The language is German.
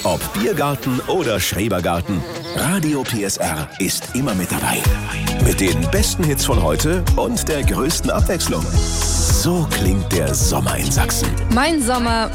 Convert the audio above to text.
Ob Biergarten oder Schrebergarten, Radio PSR ist immer mit dabei. Mit den besten Hits von heute und der größten Abwechslung. So klingt der Sommer in Sachsen. Mein Sommer,